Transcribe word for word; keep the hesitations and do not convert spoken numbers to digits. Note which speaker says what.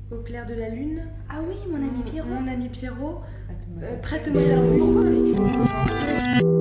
Speaker 1: Au clair de la lune.
Speaker 2: Ah oui, mon ami Pierrot.
Speaker 1: Mon ami Pierrot.
Speaker 3: Prête-moi
Speaker 1: Euh,
Speaker 3: ta
Speaker 1: Prête-moi ta pulse.